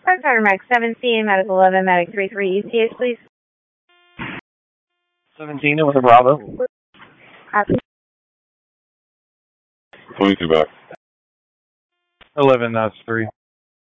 Starter Max 17, Medic 11, Medic 33, ETA, please. 17 with a Bravo. 22 back. 11, that's 3.